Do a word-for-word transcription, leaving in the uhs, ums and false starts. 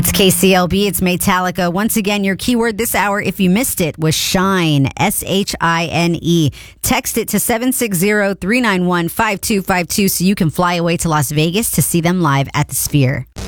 It's K C L B. It's Metallica. Once again, your keyword this hour, if you missed it, was shine. S H I N E. Text it to seven six zero, three nine one, five two five two so you can fly away to Las Vegas to see them live at the Sphere.